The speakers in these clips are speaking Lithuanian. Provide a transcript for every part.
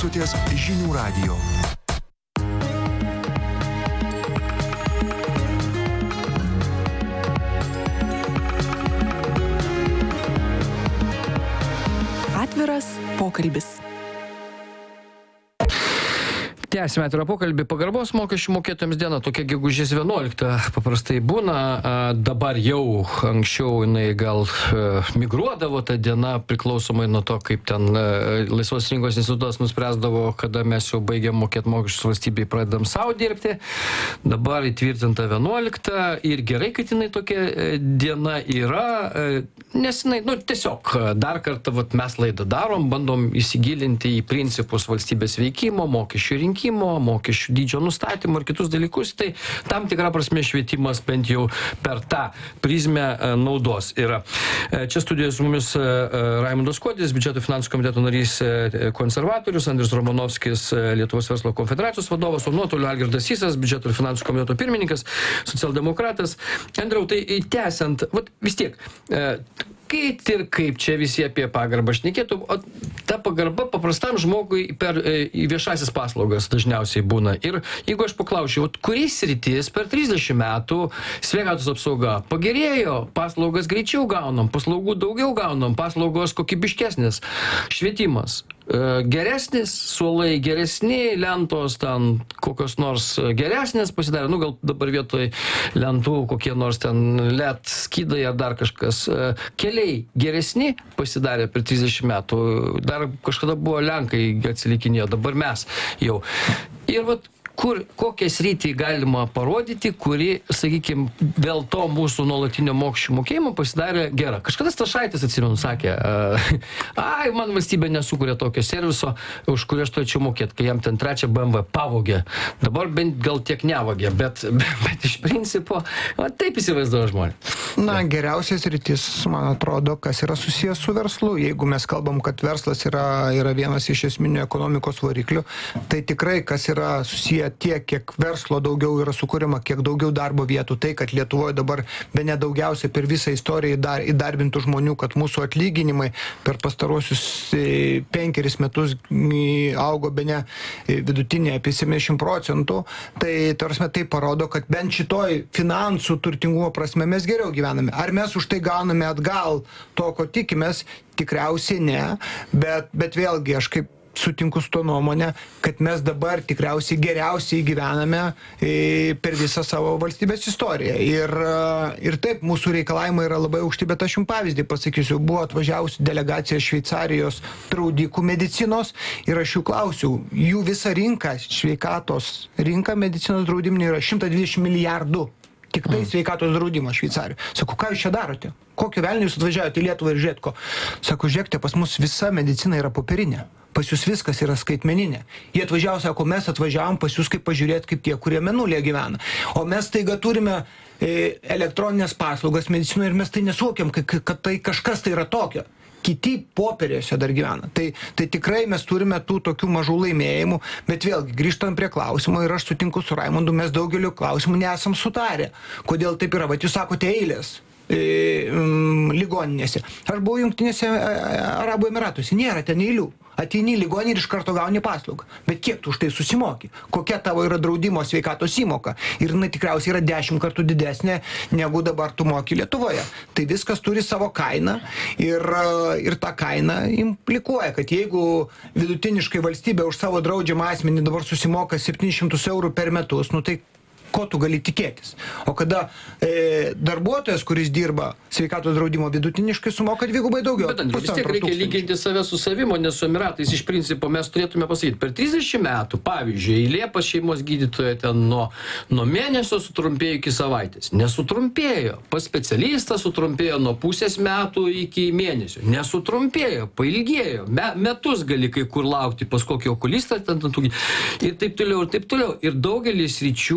klausotės Žinių radijo. Atviras pokalbis. Tęsime atvirą pokalbį. Pagarbos mokesčių mokėtojams diena, tokia gegužės 11 paprastai būna. Dabar jau anksčiau jinai gal migruodavo ta diena, priklausomai nuo to, kaip ten Laisvos rinkos institutas nuspręsdavo, kada mes jau baigiam mokėti mokesčius valstybei, pradedam savo dirbti. Dabar įtvirtinta 11 ir gerai, kad jinai tokia diena yra, nes jinai, tiesiog dar kartą mes laidą darom, bandom įsigilinti į principus valstybės veikimo, mokesčių rinkimo, mokesčių dydžio nustatymo ir kitus dalykus, tai tam tikrą prasme švietimas bent jau per tą prizmę naudos yra. Čia studijoje su mumis Raimundas Kuodis, biudžeto finansų komiteto narys konservatorius, Andrius Romanovskis, Lietuvos verslo konfederacijos vadovas, o nuotoliu Algirdas Sysas, biudžeto ir finansų komiteto pirmininkas, socialdemokratas. Andriau, tai tęsiant, vis tiek, kaip čia visi apie pagarbą šnekėtų, ta pagarba paprastam žmogui per viešasis paslaugas dažniausiai būna. Ir jeigu aš paklausiu, kuris sritis per 30 metų sveikatos apsauga pagerėjo, paslaugas greičiau gaunam, paslaugų daugiau gaunam, paslaugos kokybiškesnės, švietimas geresnis, suolai geresni, lentos ten kokios nors geresnės pasidarė, gal dabar vietoj lentų kokie nors ten LED skydai ar dar kažkas. Keliai geresni pasidarė per 30 metų, dar kažkada buvo Lenkai atsilikinėjo, dabar mes jau. Ir kokią sritį galima parodyti, kuri, sakykime, dėl to mūsų nuolatinio mokesčių mokėjimo pasidarė gera. Kažkada Stašaitis, atsimenu, sakė, man valstybė nesukuria tokio serviso, už kurį aš turėčiau mokėti, kai jam ten 3 BMW pavogė. Dabar bent gal tiek nevogė, bet iš principo, taip įsivaizduoja žmonės. Geriausias rytis, man atrodo, kas yra susijęs su verslu. Jeigu mes kalbam, kad verslas yra vienas iš esminių ekonomikos variklių, tai tikrai, kas yra susiję tiek, kiek verslo daugiau yra sukūrima, kiek daugiau darbo vietų, tai, kad Lietuvoje dabar bene daugiausiai per visą istoriją įdarbintų žmonių, kad mūsų atlyginimai per pastarosius 5 metus augo bene vidutinė apie 70%, tai parodo, kad bent šitoj finansų turtingumo prasme mes geriau gyvename. Ar mes už tai gauname atgal to, ko tikimės? Tikriausiai ne, bet vėlgi aš kaip sutinku su to nuomonė, kad mes dabar tikriausiai geriausiai gyvename per visą savo valstybės istoriją. Ir taip, mūsų reikalavimai yra labai aukšti, bet aš jums pavyzdį pasakysiu. Buvo atvažiavusi delegacija Šveicarijos draudikų medicinos ir aš jų klausiu, jų visa rinka, sveikatos rinka medicinos draudiminė yra 120 milijardų. Tik tai sveikatos draudimo Šveicarijoje. Sako, ką jūs čia darote? Kokio velnio jūs atvažiavote į Lietuvą ir žiūrėt ko? Sako, žiūrėkite, pas mus visa medicina yra popierinė. Pas jūs viskas yra skaitmeninė. Jie atvažiavo, sako, mes atvažiavom pas jūs kaip pažiūrėti, kaip tie, kurie mėnulėje gyvena. O mes taiga turime elektroninės paslaugas medicinoje ir mes tai nesuvokiam, kad tai kažkas tai yra tokio. Kiti popierėse dar gyvena. Tai tikrai mes turime tų tokių mažų laimėjimų, bet vėlgi grįžtant prie klausimo ir aš sutinku su Raimundu, mes daugeliu klausimų nesam sutarę. Kodėl taip yra? Jūs sakote eilės ligoninėse. Aš buvau Jungtinėse Arabų Emiratuose, nėra ten eilių. Ateini į ligoninę ir iš karto gauni paslaugą. Bet kiek tu už tai susimoki? Kokia tavo yra draudimo sveikatos įmoka? Ir jinai tikriausiai yra 10 kartų didesnė, negu dabar tu moki Lietuvoje. Tai viskas turi savo kainą ir ta kaina implikuoja, kad jeigu vidutiniškai valstybė už savo draudžiamą asmenį dabar susimoka 700 eurų per metus, tai ko tu gali tikėtis. O kada darbuotojas, kuris dirba sveikatos draudimo vidutiniškai, sumoka dvigubai daugiau. Bet vis tiek reikia lyginti save su savimo, nes su Emiratais iš principo mes turėtume pasakyti, per 30 metų, pavyzdžiui, eilė pas šeimos gydytoją ten nuo mėnesio sutrumpėjo iki savaitės. Nesutrumpėjo. Pas specialistą sutrumpėjo nuo pusės metų iki mėnesio. Nesutrumpėjo, pailgėjo. Metus gali kai kur laukti pas kokį okulistą ir taip toliau. Ir daugelis sričių ten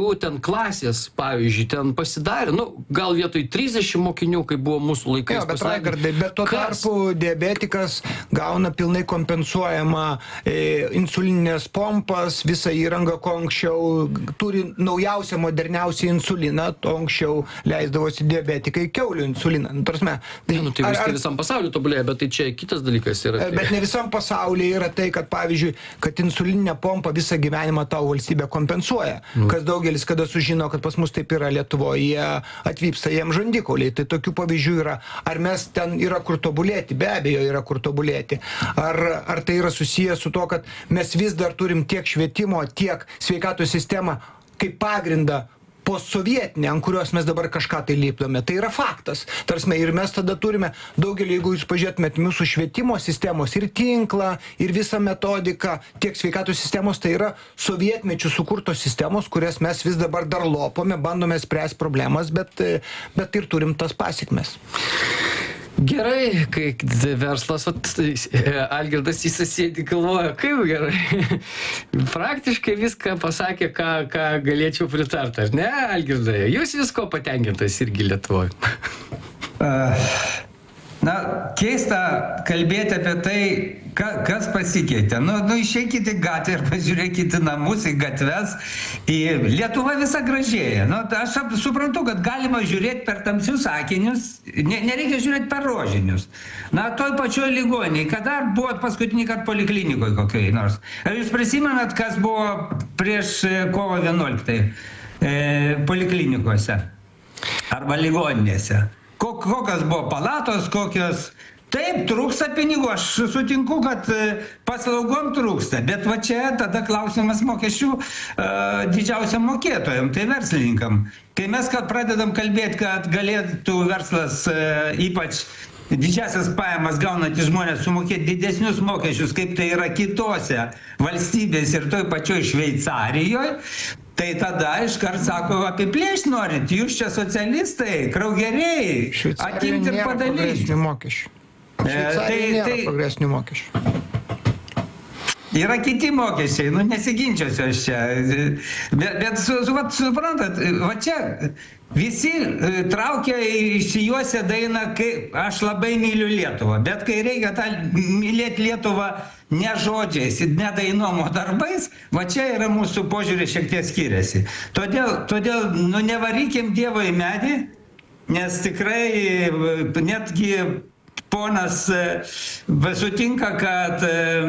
klasės, pavyzdžiui, ten pasidarė, gal vietoj 30 mokinių, kai buvo mūsų laikais. Bet Raigardai, bet tuo tarpu diabetikas gauna pilnai kompensuojamą insulininės pompas, visą įrangą, ko anksčiau turi naujausią, moderniausią insuliną, to anksčiau leisdavosi diabetikai kiaulių insuliną. Tai visam pasauliu tobulėja, bet tai čia kitas dalykas yra. Bet ne visam pasaulyje yra tai, kad pavyzdžiui, kad insulininę pompą visą gyvenimą tau valstybė kompensuoja. Kas daugelis, kada sužino, kad pas mus taip yra Lietuvoje, jie atvyksta jiem žandikauliai. Tai tokių pavyzdžių yra. Ar mes ten yra kur tobulėti? Be abejo yra kur tobulėti. Ar tai yra susijęs su to, kad mes vis dar turim tiek švietimo, tiek sveikatos sistemą kaip pagrindą postsovietinė, ant kurios mes dabar kažką tai lipdome. Tai yra faktas. Tarsime, ir mes tada turime daugelį, jeigu jūs pažiūrėtumėt mūsų švietimo sistemos ir tinklą, ir visą metodiką, tiek sveikatos sistemos, tai yra sovietmečių sukurtos sistemos, kurias mes vis dabar dar lopome, bandome spręsti problemas, bet ir turim tas pasekmes. Gerai, kai verslas, Algirdas įsisėdi, galvoja, kaip gerai. Praktiškai viską pasakė, ką galėčiau pritarti, ar ne, Algirdai? Jūs visko patenkintas irgi Lietuvoje. Keista kalbėti apie tai, kas pasikeitė. Išeikite į gatvę ir pažiūrėkite namus, į gatves. Lietuva visa gražėja. Aš suprantu, kad galima žiūrėti per tamsius akinius, nereikia žiūrėti per rožinius. Toj pačioj ligoninėj, kada buvot paskutinį kartą poliklinikoje kokiai nors? Ar jūs prisimenat, kas buvo prieš kovo 11 poliklinikose arba ligoninėse? Kokios buvo palatos, kokios... Taip, trūksta pinigų, aš sutinku, kad paslaugom trūksta, bet va čia tada klausimas mokesčių didžiausiam mokėtojam, tai verslininkam. Kai mes pradedam kalbėti, kad galėtų verslas ypač didžiasias pajamas gaunantys žmonės sumokėti didesnius mokesčius, kaip tai yra kitose valstybės ir toj pačioj Šveicarijoje, tai tada iškart sako, apiplėšt norit, jūs čia socialistai, kraugeriai, atimti ir padalyti. Šveicarija nėra progresinių mokesčių. Yra kiti mokesčiai, nesiginčiosiu aš čia. Bet suprantat, va čia visi traukia išsijuosę dainą, kai aš labai myliu Lietuvą, bet kai reikia mylėti Lietuvą ne žodžiais, ne dainom, o darbais, va čia yra mūsų požiūrė šiek tiek skiriasi. Todėl nevarykim Dievo į medį, nes tikrai netgi ponas sutinka, kad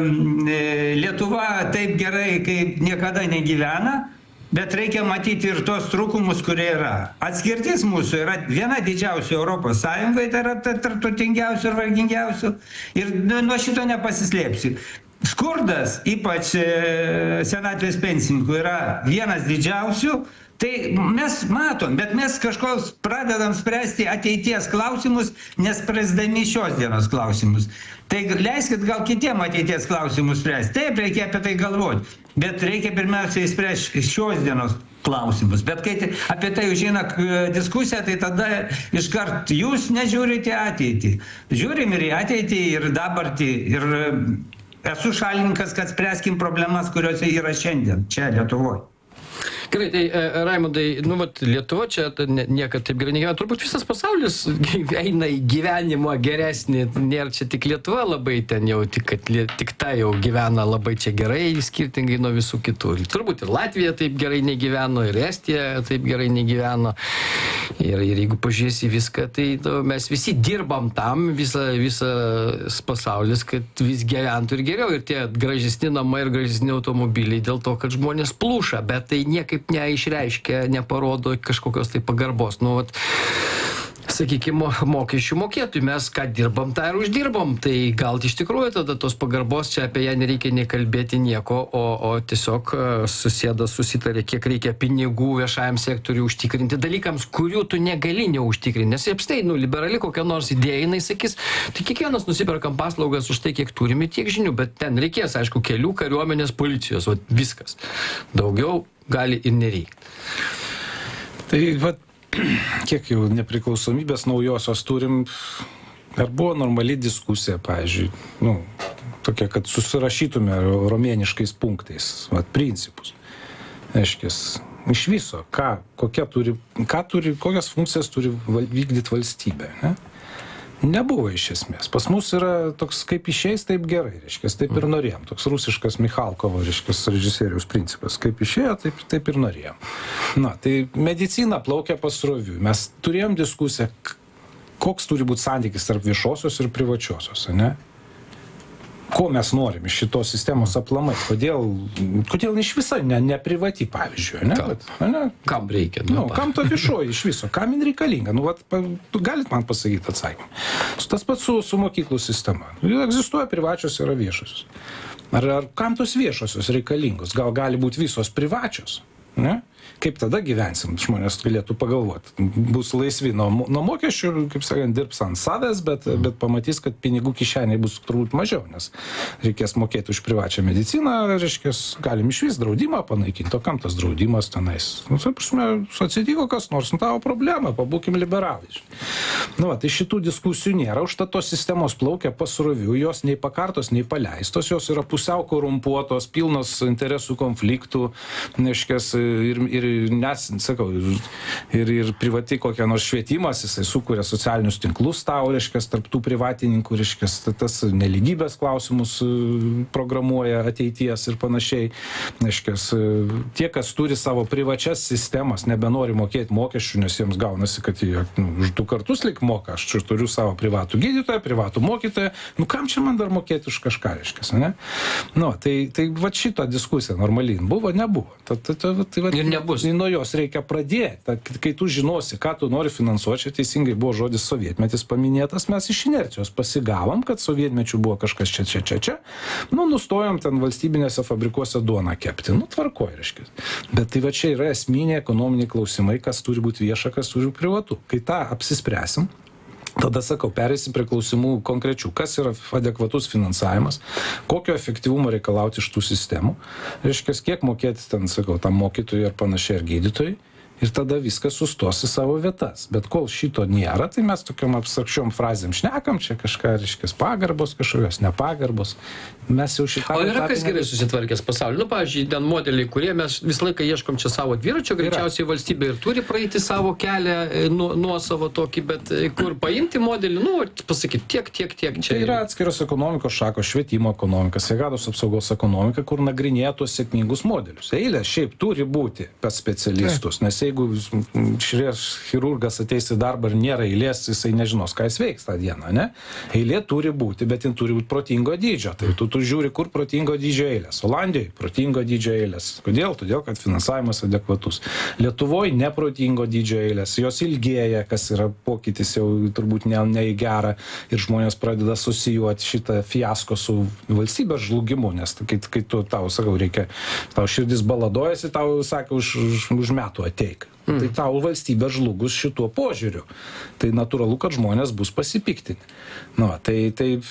Lietuva taip gerai kaip niekada negyvena, bet reikia matyti ir tos trūkumus, kurie yra. Atskirtis mūsų yra viena didžiausių Europos Sąjungai, tai yra tarp turtingiausių ir vargingiausių, ir nuo šito nepasislėpsiu. Skurdas, ypač senatvės pensininkų, yra vienas didžiausių. Tai mes matom, bet mes kažko pradedam spręsti ateities klausimus, nespręsdami šios dienos klausimus. Tai leiskit gal kitiem ateities klausimus spręsti. Taip, reikia apie tai galvoti, bet reikia pirmiausiai spręsti šios dienos klausimus. Bet kai apie tai užeina diskusija, tai tada iškart jūs nežiūrite ateitį. Žiūrim ir į ateitį, ir dabartį, ir esu šalininkas, kad spręskim problemas, kurios yra šiandien, čia Lietuvoje. Gerai, tai Raimundai, Lietuva čia niekad taip gerai negyvena. Turbūt visas pasaulis eina į gyvenimą geresnį. Nėra čia tik Lietuva labai ten jau, tik ta jau gyvena labai čia gerai, skirtingai nuo visų kitų. Turbūt ir Latvija taip gerai negyveno, ir Estija taip gerai negyveno. Ir jeigu pažiūrėsi viską, tai mes visi dirbam tam, visas pasaulis, kad vis gyventų ir geriau. Ir tie gražesni namai ir gražesni automobiliai dėl to, kad žmonės plūša, bet tai niekaip neišreiškia, neparodo kažkokios tai pagarbos. Sakykime, mokesčių mokėtojų. Mes ką dirbam, tą ir uždirbam. Tai gal iš tikrųjų tada tos pagarbos čia apie ją nereikia nekalbėti nieko, o tiesiog susitarė, kiek reikia pinigų viešajam sektoriui užtikrinti dalykams, kurių tu negali neužtikrinti. Nes apstai, liberali kokia nors idėja, jinai sakys, tai kiekvienas nusiperkam paslaugas už tai, kiek turime, tiek žinių, bet ten reikės, aišku, kelių, kariuomenės, policijos, viskas. Daugiau gali ir nereikti. Tai kiek jau nepriklausomybės naujosios turim, ar buvo normali diskusija, pavyzdžiui, tokia, kad susirašytume romėniškais punktais, principus. Aiškės, Iš viso, kokias funkcijas turi vykdyti valstybė. Ne? Nebuvo iš esmės. Pas mus yra toks, kaip išeis, taip gerai, reiškia, taip ir norėjom. Toks rusiškas Michalkovo, reiškia, režisieriaus principas. Kaip išėjo, taip ir norėjom. Na, tai medicina plaukia pasroviui. Mes turėjom diskusiją, koks turi būti santykis tarp viešosios ir privačiosios, ne? Ko mes norim iš šitos sistemos aplamai? Kodėl iš viso ne privati, pavyzdžiui, ne? Kam reikia? Kam to viešoji iš viso? Kam jin reikalinga? Galit man pasakyti atsakymą. Tas pats su mokyklų sistema. Egzistuoja privačios, yra viešosios. Ar kam tos viešosios reikalingos? Gal gali būti visos privačios? Ne? Kaip tada gyvensim, žmonės galėtų pagalvoti. Bus laisvi nuo mokesčių, kaip sakant, dirbs ant savęs, bet pamatys, kad pinigų kišeniai bus turbūt mažiau, nes reikės mokėti už privačią mediciną, reiškia, galim iš vis draudimą panaikinti, o kam tas draudimas tenais? Atsitiko kas nors, tavo problema, pabūkim liberalai. Tai šitų diskusijų nėra, užtat tos sistemos plaukia pasroviui, jos nei pakartos, nei paleistos, jos yra pusiau korumpuotos, pilnos interesų konfliktų, reiškias, ir privati kokia nors švietimas, jisai sukuria socialinius tinklus tau, reiškia, tarp tų privatininkų, reiškia, tas nelygybės klausimus programuoja ateities ir panašiai. Reiškia, tie, kas turi savo privačias sistemas, nebenori mokėti mokesčių, nes jiems gaunasi, kad jie už 2 kartus lik moka, aš turiu savo privatų gydytoją, privatų mokytoją, kam čia man dar mokėti už kažką, reiškia, ne? Tai va šita diskusija normaliai buvo, nebuvo. Ir nebus. Nuo jos reikia pradėti. Kai tu žinosi, ką tu nori finansuoti, čia teisingai buvo žodis sovietmetis paminėtas, mes iš inercijos pasigavom, kad sovietmečių buvo kažkas čia. Nustojom ten valstybinėse fabrikuose duoną kepti. Tvarkoj, reiškia. Bet tai va čia yra esminiai ekonominiai klausimai, kas turi būti vieša, kas turi būti privatu. Kai tą apsispręsim, tada, sakau, pereisim prie klausimų konkrečių. Kas yra adekvatus finansavimas, kokio efektyvumo reikalauti iš tų sistemų, reiškia, kiek mokėti ten, sakau, tam mokytojui ar panašiai, ar gydytojui. Ir tada viskas sustos į savo vietas. Bet kol šito nėra, tai mes tokiam abstrakčiom frazėm šnekam, čia kažką, reiškia, pagarbos kažkokios, nepagarbos. Mes jau šitą... O yra kas gerai susitvarkęs pasaulyje? Pavyzdžiui, ten modeliai, kurie mes visą laiką ieškom čia savo dviračio, greičiausiai valstybė ir turi praeiti savo kelią nuo savo tokį, bet kur paimti modelį, pasakyti tiek čia. Tai yra atskiros ekonomikos šakos, švietimo ekonomika, sveikatos apsaugos ekonomika, kur nagrinėja tuos sėkmingus modelius. Eilė šiaip turi būti pas specialistus, nes jeigu chirurgas ateis į darbą ir nėra eilės, jisai nežinos, ką jis veiks tą dieną, ne? Eilė turi būti, bet jin turi būti protingo dydžio. Tai tu žiūri, kur protingo dydžio eilės. Olandijoje protingo dydžio eilės. Kodėl? Todėl, kad finansavimas adekvatus. Lietuvoje neprotingo dydžio eilės. Jos ilgėja, kas yra pokytis jau turbūt ne į gerą. Ir žmonės pradeda susijuoti šitą fiasko su valstybės žlugimu, nes kai tu tau, sakau, reikia, tau širdis baladojasi, tau, sakau, už metų ateik. Tai tau valstybė žlugus šituo požiūriu. Tai natūralu, kad žmonės bus pasipiktinti. Tai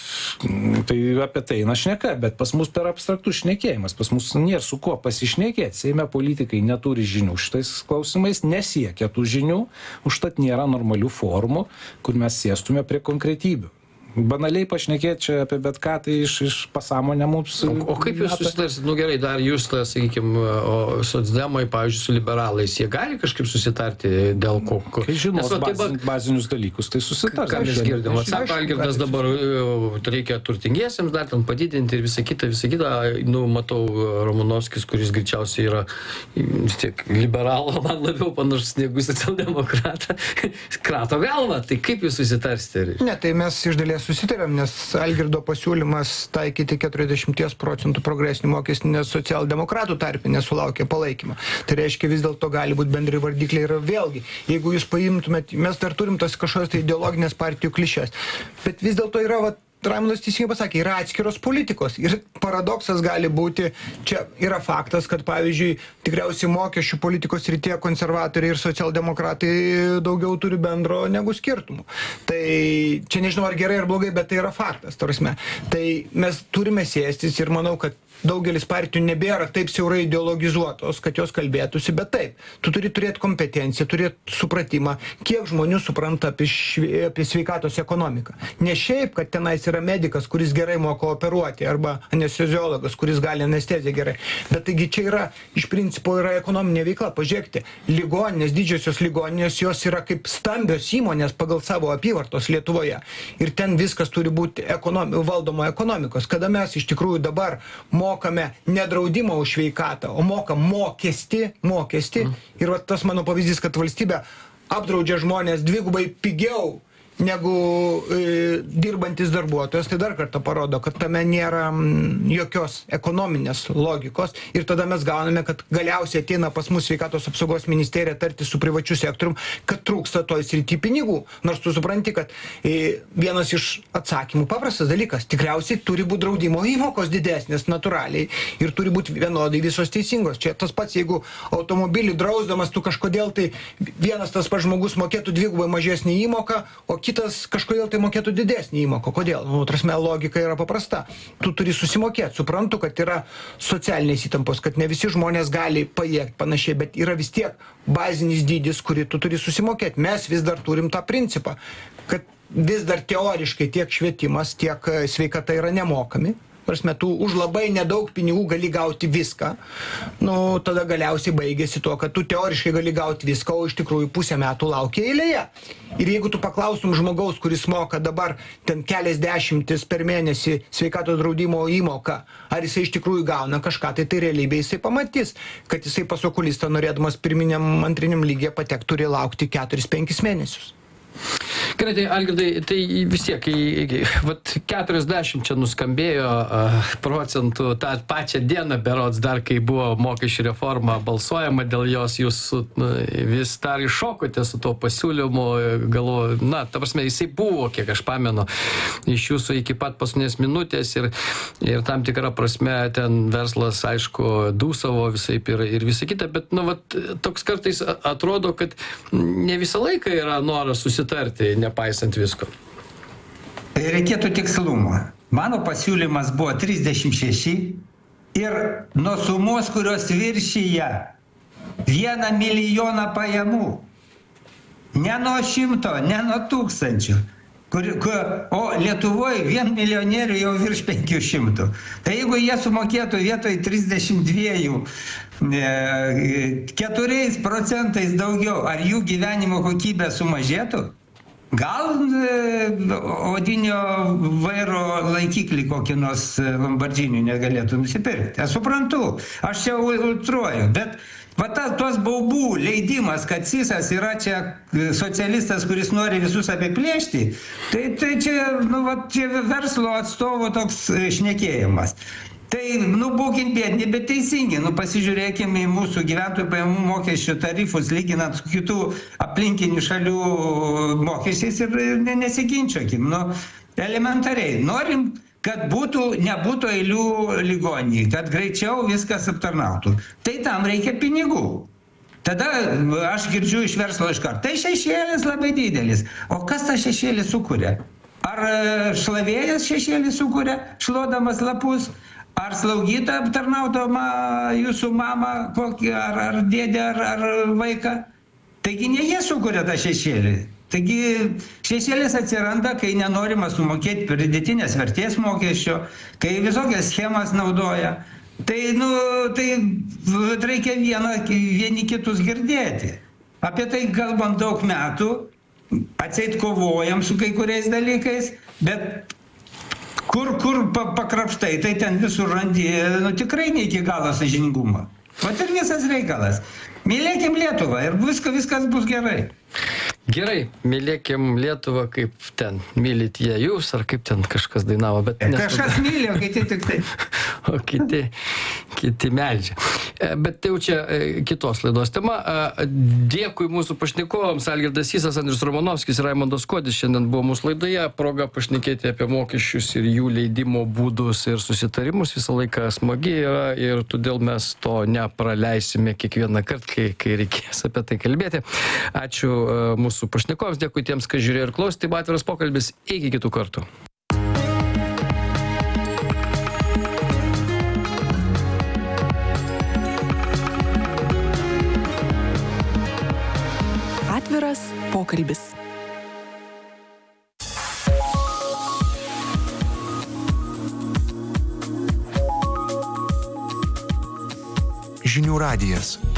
apie tai šneka, bet pas mus per abstraktų šnekėjimas, pas mus nėra su kuo pasišnekėti. Seime politikai neturi žinių šitais klausimais, nesiekia tų žinių, užtat nėra normalių formų, kur mes sėstume prie konkretybių. Banaliai pašnekėti čia apie bet ką, tai iš pasąmonę mums... O kaip jūs susitarsit? Gerai, dar jūs, sakykime, socdemai, pavyzdžiui, su liberalais, jie gali kažkaip susitarti dėl ko? Kai žinos bazinius dalykus, tai susitars. Ką mes girdim? Sako Algirdas, dabar reikia turtingiesiems dar ten padidinti ir visą kitą. Matau Romanovskis, kuris greičiausiai yra vis tiek liberalo, man labiau panašus negu socialdemokratą. Krato galvą, tai kaip jūs susitarsite? Ne, tai mes iš dalies susitarėm, nes Algirdo pasiūlymas taikyti 40% progresinį mokestį, nes socialdemokratų tarpe nesulaukė palaikymo. Tai reiškia, vis dėlto gali būti bendri vardikliai ir vėlgi, jeigu jūs paimtumėt, mes dar turim tas kažkokios tai ideologinės partijų klišės, bet vis dėlto yra, Raimundas teisingai pasakė, yra atskiros politikos ir paradoksas gali būti, čia yra faktas, kad pavyzdžiui, tikriausiai mokesčių politikos srityje konservatoriai ir socialdemokratai daugiau turi bendro negu skirtumų. Tai čia nežinau ar gerai ar blogai, bet tai yra faktas, tarsi. Tai mes turime sėstis ir manau, kad daugelis partijų nebėra taip siaurai ideologizuotos, kad jos kalbėtųsi, bet taip, tu turi turėti kompetenciją, turėti supratimą, kiek žmonių supranta apie sveikatos ekonomiką. Ne šiaip, kad tenais yra medikas, kuris gerai moka operuoti, arba anesteziologas, kuris gali anesteziją gerai. Bet taigi čia yra, iš principo, yra ekonominė veikla. Pažiūrėkite, ligoninės, didžiosios ligoninės, jos yra kaip stambios įmonės pagal savo apyvartos Lietuvoje. Ir ten viskas turi būti valdoma ekonomikos. Kada mes iš tikrųjų dabar mokame ne draudimą už sveikatą, o mokam mokestį. Ir va, tas mano pavyzdys, kad valstybė apdraudžia žmonės dvigubai pigiau negu dirbantis darbuotojas, tai dar kartą parodo, kad tame nėra jokios ekonominės logikos ir tada mes gauname, kad galiausiai ateina pas mus sveikatos apsaugos ministerija tarti su privačiu sektorium, kad trūksta toj srity pinigų. Nors tu supranti, kad vienas iš atsakymų paprastas dalykas, tikriausiai turi būti draudimo įmokos didesnės natūraliai ir turi būti vienodai visos teisingos. Čia tas pats, jeigu automobilį drausdamas tu kažkodėl tai vienas tas pats žmogus mokėtų dvigubai mažesnį įmoką, o kitas kažkodėl tai mokėtų didesnį įmoką. Kodėl? Trasme, logika yra paprasta. Tu turi susimokėti. Suprantu, kad yra socialinės įtampos, kad ne visi žmonės gali pajėgti panašiai, bet yra vis tiek bazinis dydis, kurį tu turi susimokėti. Mes vis dar turim tą principą, kad vis dar teoriškai tiek švietimas, tiek sveikata yra nemokami. Prasme, tu už labai nedaug pinigų gali gauti viską, tada galiausiai baigėsi to, kad tu teoriškai gali gauti viską, o iš tikrųjų pusę metų laukia eilėje. Ir jeigu tu paklaustum žmogaus, kuris moka dabar ten keliasdešimtis per mėnesį sveikatos draudimo įmoką, ar jisai iš tikrųjų gauna kažką, tai realybėje jisai pamatys, kad jisai pas okulistą norėdamas pirminiam, antriniam lygyje patekti turi laukti 4-5 mėnesius. Gerai, tai Algirdai, tai vis tiek, vat 40 čia nuskambėjo procentų tą pačią dieną berods dar, kai buvo mokesčių reforma balsuojama dėl jos, jūs vis dar iššokote su tuo pasiūlymu, galvoju, ta prasme, jisai buvo, kiek aš pamenu, iš jūsų iki pat paskutinės minutės ir tam tikrą prasme ten verslas, aišku, dūsavo visaip ir visa kita, bet, vat toks kartais atrodo, kad ne visą laiką yra noras susitarti, nepaisant visko. Tai reikėtų tikslumo. Mano pasiūlymas buvo 36 ir nuo sumos, kurios viršyja 1 milijoną pajamų. Ne nuo 100, ne nuo 1000. O Lietuvoje 1 milijonierių jau virš 500. Tai jeigu jie sumokėtų vietoj 32 4% daugiau, ar jų gyvenimo kokybė sumažėtų? Gal odinio vairo laikiklį kokį nors Lamborghini negalėtų nusipirkti. Aš suprantu, aš čia ultruoju, bet tos baubų leidimas, kad Sysas yra čia socialistas, kuris nori visus apiplėšti, tai čia verslo atstovo toks šnekėjimas. Tai, būkim biedni, bet teisingi. Pasižiūrėkim į mūsų gyventojų pajamų mokesčių tarifus, lyginant su kitų aplinkinių šalių mokesčiais ir nesiginčiokim. Elementariai. Norim, kad nebūtų eilių ligoninėj, kad greičiau viskas aptarnautų. Tai tam reikia pinigų. Tada aš girdžiu iš verslo iškart. Tai šešėlis labai didelis. O kas tą šešėlį sukuria? Ar šlavėjas šešėlį sukuria, šluodamas lapus? Ar slaugytoja aptarnaudama jūsų mamą, ar dėdę, ar vaiką? Taigi ne jie sukuria tą šešėlį. Taigi šešėlis atsiranda, kai nenorima sumokėti pridėtinės vertės mokesčio, kai visokias schemas naudoja. Tai reikia vieni kitus girdėti. Apie tai kalbam daug metų, atseit kovojam su kai kuriais dalykais, bet kur pakrapštai, tai ten visur randi, tikrai ne iki galo sąžiningumo. Vat ir visas reikalas. Mylėkim Lietuvą ir viskas bus gerai. Gerai, mylėkim Lietuvą, kaip ten mylit jie jūs, ar kaip ten kažkas dainavo, bet... Kažkas myli, o kiti tik tai. O kiti meldžia. Bet tai jau čia kitos laidos tema. Dėkui mūsų pašnekovams, Algirdas Sysas, Andrius Romanovskis, Raimondas Kuodis šiandien buvo mūsų laidoje. Proga pašnekėti apie mokesčius ir jų leidimo būdus ir susitarimus visą laiką smagi yra ir todėl mes to nepraleisime kiekvieną kartą, kai reikės apie tai kalbėti. Ačiū mūsų pašnekovams, dėkui tiems, kas žiūrėjo ir klausė. Tai buvo Atviras pokalbis. Iki kitų kartų. pokalbis. Žinių radijas.